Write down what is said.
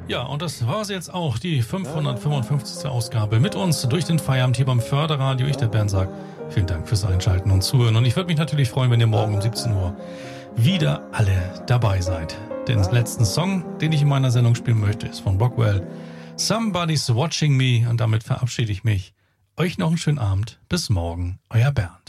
Ja, und das war es jetzt auch, die 555. Ausgabe mit uns durch den Feierabend hier beim Förderradio. Ich, der Bernd, sage vielen Dank fürs Einschalten und Zuhören. Und ich würde mich natürlich freuen, wenn ihr morgen um 17 Uhr wieder alle dabei seid. Den letzten Song, den ich in meiner Sendung spielen möchte, ist von Rockwell. Somebody's Watching Me. Und damit verabschiede ich mich. Euch noch einen schönen Abend. Bis morgen. Euer Bernd.